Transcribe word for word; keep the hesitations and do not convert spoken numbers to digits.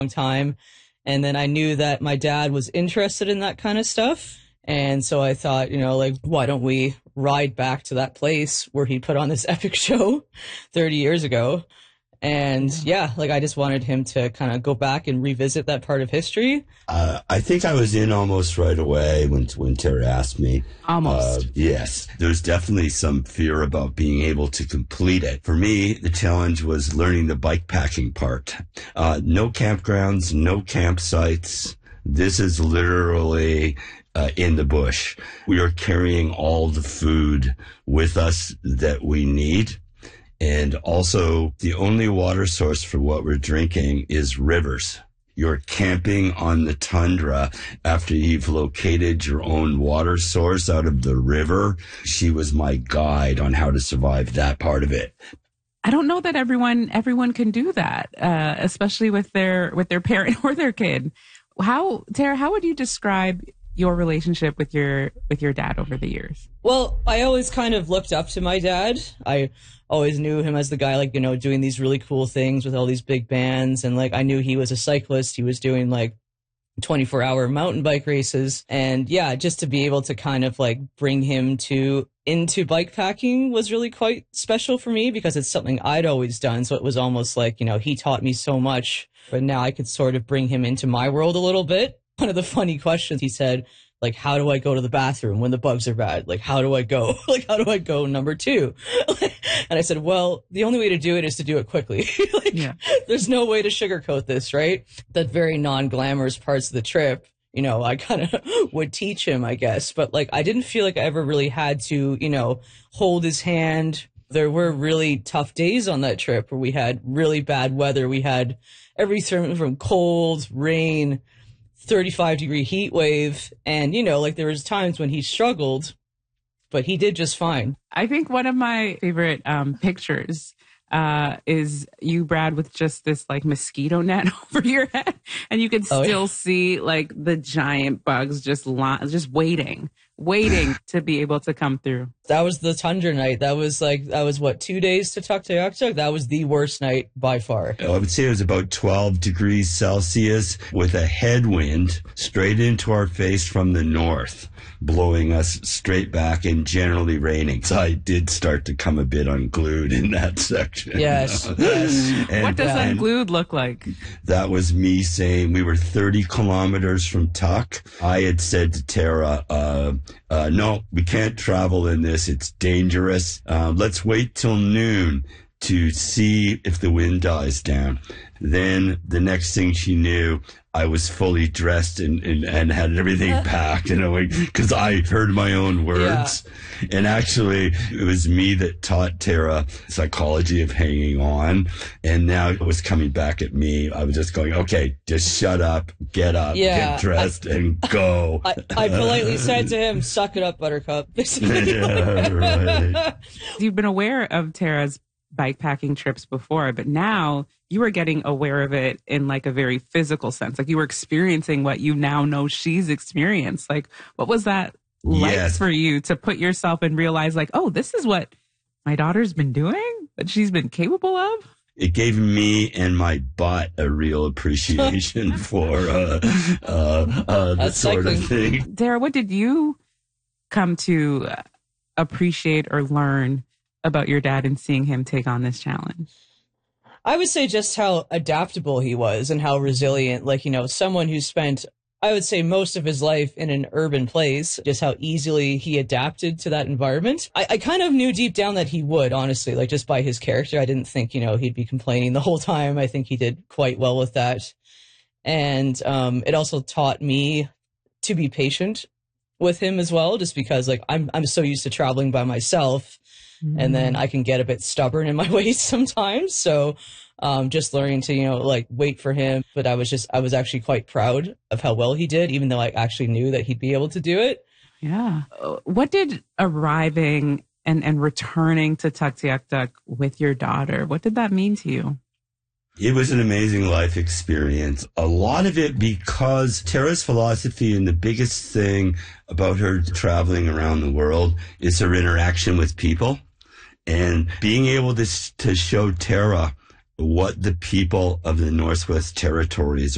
long time. And then I knew that my dad was interested in that kind of stuff. And so I thought, you know, like, why don't we ride back to that place where he put on this epic show thirty years ago? And yeah, like I just wanted him to kind of go back and revisit that part of history. Uh, I think I was in almost right away when when Tara asked me. Almost. Uh, yes. There's definitely some fear about being able to complete it. For me, the challenge was learning the bike packing part. Uh, no campgrounds, no campsites. This is literally uh, in the bush. We are carrying all the food with us that we need. And also, the only water source for what we're drinking is rivers. You're camping on the tundra after you've located your own water source out of the river. She was my guide on how to survive that part of it. I don't know that everyone everyone can do that, uh, especially with their with their parent or their kid. How, Tara, how would you describe your relationship with your with your dad over the years? Well, I always kind of looked up to my dad. I always knew him as the guy, like, you know, doing these really cool things with all these big bands. And like, I knew he was a cyclist. He was doing like twenty-four hour mountain bike races. And yeah, just to be able to kind of like bring him to into bike packing was really quite special for me because it's something I'd always done. So it was almost like, you know, he taught me so much, but now I could sort of bring him into my world a little bit. One of the funny questions he said, like, how do I go to the bathroom when the bugs are bad? Like, how do I go? Like, how do I go number two? And I said, well, the only way to do it is to do it quickly. Like, yeah. There's no way to sugarcoat this, right? That very non-glamorous parts of the trip, you know, I kind of would teach him, I guess. But like, I didn't feel like I ever really had to, you know, hold his hand. There were really tough days on that trip where we had really bad weather. We had everything from cold, rain, thirty-five degree heat wave. And, you know, like there was times when he struggled, but he did just fine. I think one of my favorite um, pictures uh, is you, Brad, with just this like mosquito net over your head. And you can still oh, yeah. see like the giant bugs just li- just waiting, waiting to be able to come through. That was the tundra night. That was like, that was what, two days to Tuktoyaktuk? That was the worst night by far. I would say it was about twelve degrees Celsius with a headwind straight into our face from the north, blowing us straight back and generally raining. So I did start to come a bit unglued in that section. Yes. yes. And, what does unglued look like? That was me saying we were thirty kilometers from Tuk. I had said to Tara, uh, uh, no, we can't travel in this. It's dangerous. Uh, let's wait till noon to see if the wind dies down. Then the next thing she knew, I was fully dressed and, and, and had everything packed, you know, because I heard my own words. Yeah. And actually, it was me that taught Tara psychology of hanging on. And now it was coming back at me. I was just going, okay, just shut up, get up, yeah, get dressed, I, and go. I, I politely said to him, suck it up, Buttercup. Yeah, right. You've been aware of Tara's bikepacking trips before, but now you are getting aware of it in like a very physical sense. Like you were experiencing what you now know she's experienced. Like, what was that like yes. for you to put yourself and realize like, oh, this is what my daughter's been doing, that she's been capable of? It gave me and my butt a real appreciation for uh, uh, uh, that sort of thing. Tara, what did you come to appreciate or learn about your dad and seeing him take on this challenge? I would say just how adaptable he was and how resilient, like, you know, someone who spent, I would say, most of his life in an urban place, just how easily he adapted to that environment. I, I kind of knew deep down that he would, honestly, like just by his character. I didn't think, you know, he'd be complaining the whole time. I think he did quite well with that. And um, it also taught me to be patient with him as well, just because like I'm I'm so used to traveling by myself. And then I can get a bit stubborn in my ways sometimes. So um, just learning to, you know, like wait for him. But I was just, I was actually quite proud of how well he did, even though I actually knew that he'd be able to do it. Yeah. What did arriving and, and returning to Tuktoyaktuk with your daughter, what did that mean to you? It was an amazing life experience. A lot of it because Tara's philosophy, and the biggest thing about her traveling around the world, is her interaction with people. And being able to, to show Tara what the people of the Northwest Territories